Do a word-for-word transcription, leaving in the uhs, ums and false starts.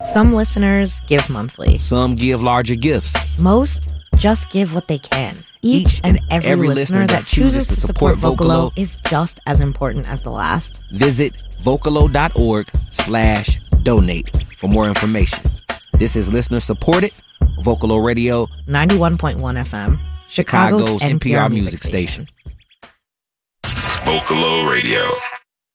Some listeners give monthly. Some give larger gifts. Most just give what they can. Each, Each and every, every listener, listener that chooses to support Vocalo is just as important as the last. Visit Vocalo.org slash donate for more information. This is listener supported Vocalo Radio ninety-one point one F M, Chicago's, Chicago's N P R, N P R music, music station. station. Vocalo Radio.